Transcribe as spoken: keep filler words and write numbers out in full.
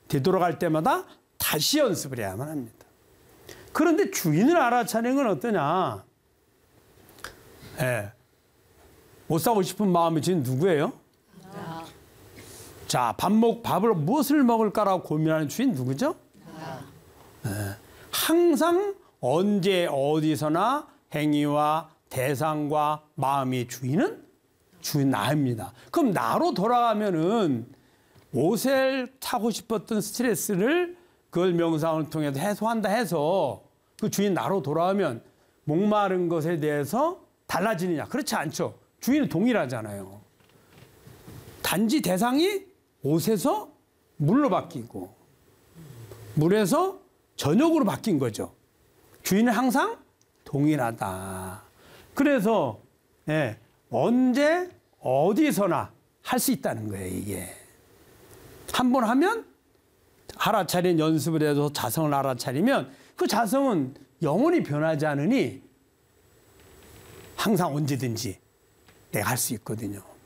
되돌아갈 때마다 다시 연습을 해야만 합니다. 그런데 주인을 알아차리는 건 어떠냐? 예. 못 사고 싶은 마음이 지금 누구예요? 나. 자, 밥 먹, 밥을 무엇을 먹을까라고 고민하는 주인 누구죠? 나. 예. 항상 언제 어디서나 행위와 대상과 마음이 주인은 주인 나입니다. 그럼 나로 돌아가면은 옷을 사고 싶었던 스트레스를 그걸 명상을 통해서 해소한다 해서 그 주인 나로 돌아오면 목마른 것에 대해서 달라지느냐? 그렇지 않죠. 주인은 동일하잖아요. 단지 대상이 옷에서 물로 바뀌고 물에서 저녁으로 바뀐 거죠. 주인은 항상 동일하다. 그래서 예, 언제 어디서나 할 수 있다는 거예요. 이게 한 번 하면 알아차린 연습을 해서 자성을 알아차리면 그 자성은 영원히 변하지 않으니 항상 언제든지 내가 할 수 있거든요.